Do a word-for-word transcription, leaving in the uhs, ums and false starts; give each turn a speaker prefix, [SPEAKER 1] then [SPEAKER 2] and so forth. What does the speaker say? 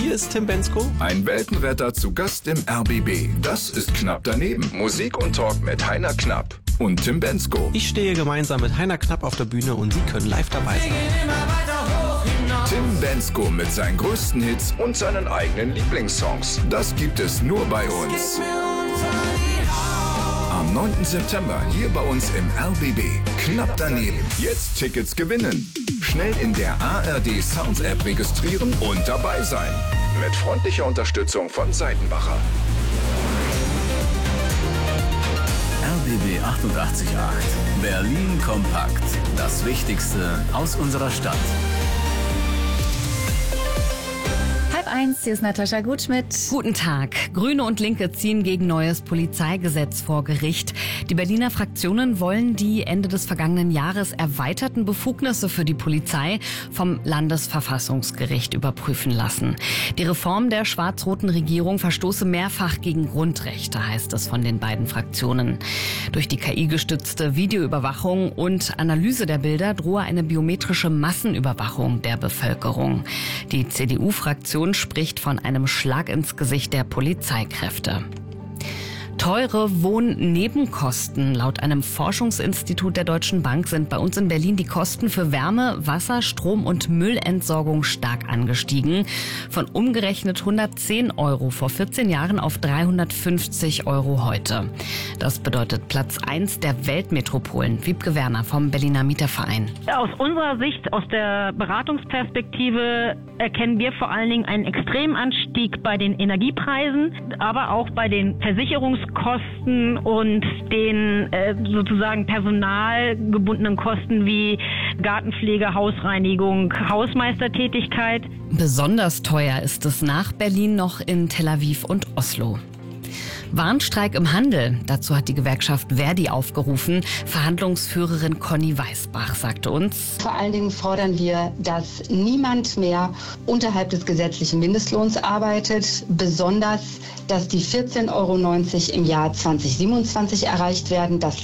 [SPEAKER 1] Hier ist Tim Bendzko.
[SPEAKER 2] Ein Weltenretter zu Gast im R B B. Das ist Knapp daneben. Musik und Talk mit Heiner Knapp und Tim Bendzko.
[SPEAKER 1] Ich stehe gemeinsam mit Heiner Knapp auf der Bühne und Sie können live dabei sein.
[SPEAKER 2] Tim Bendzko mit seinen größten Hits und seinen eigenen Lieblingssongs. Das gibt es nur bei uns. Am neunten September hier bei uns im R B B. Knapp daneben. Jetzt Tickets gewinnen. Schnell in der A R D Sounds App registrieren und dabei sein. Mit freundlicher Unterstützung von Seitenbacher.
[SPEAKER 3] R B B achtundachtzig Komma acht. Berlin kompakt. Das Wichtigste aus unserer Stadt.
[SPEAKER 4] Eins, hier ist Natascha Gutschmidt.
[SPEAKER 5] Guten Tag. Grüne und Linke ziehen gegen neues Polizeigesetz vor Gericht. Die Berliner Fraktionen wollen die Ende des vergangenen Jahres erweiterten Befugnisse für die Polizei vom Landesverfassungsgericht überprüfen lassen. Die Reform der schwarz-roten Regierung verstoße mehrfach gegen Grundrechte, heißt es von den beiden Fraktionen. Durch die K I-gestützte Videoüberwachung und Analyse der Bilder drohe eine biometrische Massenüberwachung der Bevölkerung. Die C D U-Fraktion spricht von einem Schlag ins Gesicht der Polizeikräfte. Teure Wohnnebenkosten. Laut einem Forschungsinstitut der Deutschen Bank sind bei uns in Berlin die Kosten für Wärme, Wasser, Strom und Müllentsorgung stark angestiegen. Von umgerechnet hundertzehn Euro vor vierzehn Jahren auf dreihundertfünfzig Euro heute. Das bedeutet Platz eins der Weltmetropolen. Wiebke Werner vom Berliner Mieterverein.
[SPEAKER 6] Aus unserer Sicht, aus der Beratungsperspektive, erkennen wir vor allen Dingen einen extremen Anstieg bei den Energiepreisen, aber auch bei den Versicherungskosten und den äh, sozusagen personalgebundenen Kosten wie Gartenpflege, Hausreinigung, Hausmeistertätigkeit.
[SPEAKER 5] Besonders teuer ist es nach Berlin noch in Tel Aviv und Oslo. Warnstreik im Handel. Dazu hat die Gewerkschaft Verdi aufgerufen. Verhandlungsführerin Conny Weißbach sagte uns:
[SPEAKER 7] Vor allen Dingen fordern wir, dass niemand mehr unterhalb des gesetzlichen Mindestlohns arbeitet. Besonders, dass die vierzehn Euro neunzig im Jahr zweitausendsiebenundzwanzig erreicht werden. Das